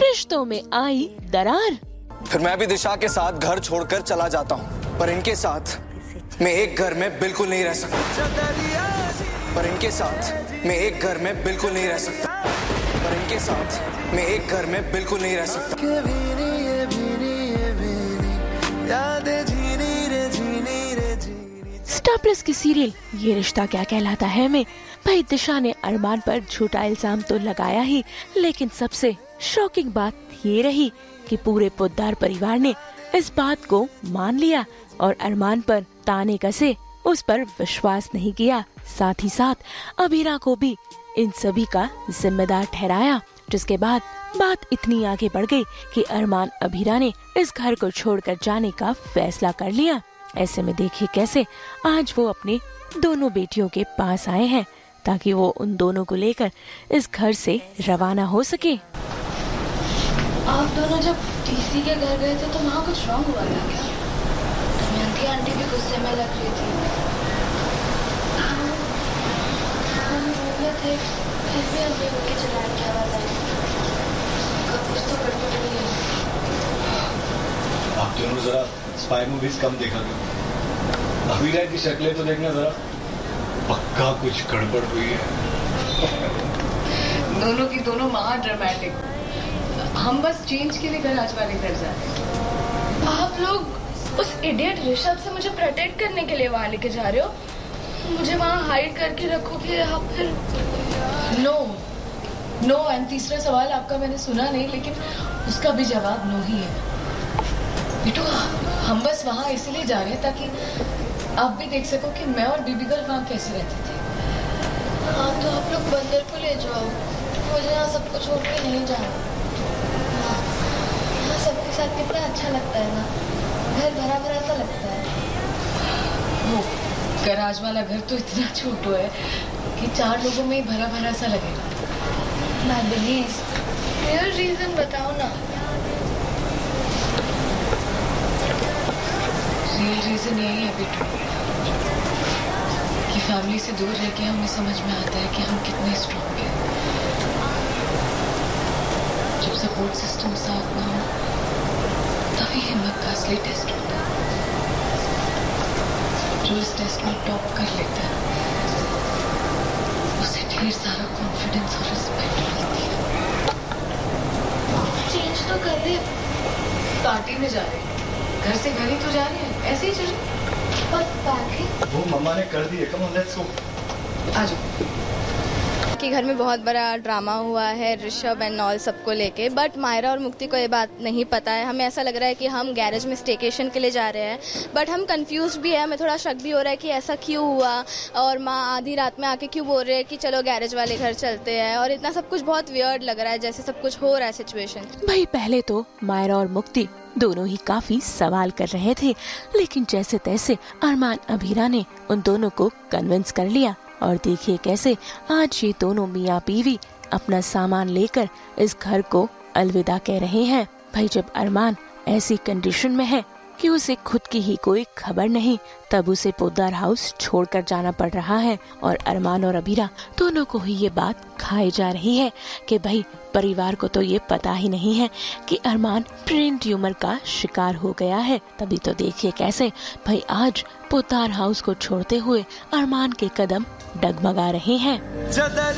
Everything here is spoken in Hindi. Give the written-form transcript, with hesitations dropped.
रिश्तों में आई दरार। फिर मैं भी दिशा के साथ घर छोड़कर चला जाता हूँ, पर इनके साथ मैं एक घर में बिल्कुल नहीं रह सकता। पर इनके साथ मैं एक घर में बिल्कुल नहीं रह सकता। पर इनके साथ मैं एक घर में बिल्कुल नहीं रह सकता। स्टार प्लस की सीरियल ये रिश्ता क्या कहलाता है में भाई दिशा ने अरमान पर झूठा इल्जाम तो लगाया ही, लेकिन सबसे शॉकिंग बात ये रही कि पूरे पोद्दार परिवार ने इस बात को मान लिया और अरमान पर ताने कसे उस पर विश्वास नहीं किया। साथ ही साथ अबीरा को भी इन सभी का जिम्मेदार ठहराया, जिसके बाद बात इतनी आगे बढ़ गई कि अरमान अबीरा ने इस घर को छोड़कर जाने का फैसला कर लिया। ऐसे में देखिए कैसे आज वो अपने दोनों बेटियों के पास आए हैं ताकि वो उन दोनों को लेकर इस घर से रवाना हो सके। आप दोनों जब टीसी के घर गए थे तो वहाँ कुछ रॉन्ग हुआ था क्या? दमयंती आंटी भी गुस्से में लग रही थी। हम रूम में थे, फिर भी हमने उनके चिल्लाने की आवाज आई। कुछ तो गड़बड़ नहीं है। आप दोनों जरा स्पाई मूवीज कम देखा करो। अबीरा की शक्लें तो देखना जरा, पक्का कुछ गड़बड़ हुई है। दोनों की दोनों महा ड्रामेटिक। हम बस चेंज के लिए घर आज वाले घर जाते। आप लोग उस इडियट ऋषभ से मुझे प्रोटेक्ट करने के लिए वहाँ लेके जा रहे हो? मुझे वहाँ हाइड करके रखोगे या फिर? नो एंड तीसरा सवाल आपका मैंने सुना नहीं, लेकिन उसका भी जवाब नो ही है। बेटू हम बस वहाँ इसलिए जा रहे हैं ताकि आप भी देख सको कि मैं और बीबी गर्ल वहाँ कैसे रहते थे। हाँ तो आप लोग बंदर को ले जाओ, मुझे यहाँ सबको छोड़ के नहीं जाना। यहाँ सबके साथ कितना अच्छा लगता है ना, घर भरा भरा सा लगता है। वो गराज वाला घर तो इतना छोटा है कि 4 लोगों में ही भरा भरा सा लगेगा। मैं प्लीज रियल रीजन बताओ ना। रियल रीजन यही है बेटू कि फैमिली से दूर रह के हमें समझ में आता है कि हम कितने स्ट्रॉन्ग हैं। जब सपोर्ट सिस्टम साथ ना हो तभी हिम्मत का असली टेस्ट होता है। जो इस टेस्ट में टॉप कर लेता है उसे ढेर सारा कॉन्फिडेंस और रिस्पेक्ट मिलती है। चेंज तो कर रहे, पार्टी में जा रहे, घर से घर ही तो जा रहे हैं, ऐसे ही चलो। और बाकी वो मम्मा ने कर दिए, कम ऑन लेट्स गो। आ जाओ। कि घर में बहुत बड़ा ड्रामा हुआ है ऋषभ एंड ऑल सबको लेके, बट मायरा और मुक्ति को ये बात नहीं पता है। हमें ऐसा लग रहा है कि हम गैरेज में स्टेकेशन के लिए जा रहे हैं, बट हम कंफ्यूज भी है। हमें थोड़ा शक भी हो रहा है कि ऐसा क्यों हुआ और माँ आधी रात में आके क्यों बोल रहे हैं कि चलो गैरेज वाले घर चलते हैं, और इतना सब कुछ बहुत वियर्ड लग रहा है जैसे सब कुछ हो रहा है सिचुएशन। भाई पहले तो मायरा और मुक्ति दोनों ही काफी सवाल कर रहे थे, लेकिन जैसे तैसे अरमान अबीरा ने उन दोनों को कन्विंस कर लिया। और देखिए कैसे आज ये दोनों मियाँ बीवी अपना सामान लेकर इस घर को अलविदा कह रहे हैं। भाई जब अरमान ऐसी कंडीशन में है कि उसे खुद की ही कोई खबर नहीं, तब उसे पोद्दार हाउस छोड़कर जाना पड़ रहा है। और अरमान और अबीरा दोनों को ही ये बात खाई जा रही है कि भाई परिवार को तो ये पता ही नहीं है कि अरमान ब्रेन ट्यूमर का शिकार हो गया है। तभी तो देखिए कैसे भाई आज पोद्दार हाउस को छोड़ते हुए अरमान के कदम डगमगा रहे हैं।